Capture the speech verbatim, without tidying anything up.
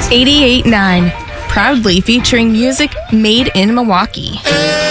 eighty-eight point nine, proudly featuring music made in Milwaukee.